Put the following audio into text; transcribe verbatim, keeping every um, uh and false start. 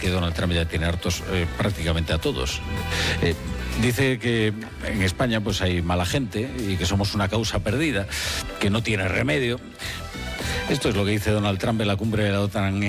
que Donald Trump ya tiene hartos eh, prácticamente a todos. Eh, dice que en España pues hay mala gente y que somos una causa perdida, que no tiene remedio. Esto es lo que dice Donald Trump en la cumbre de la OTAN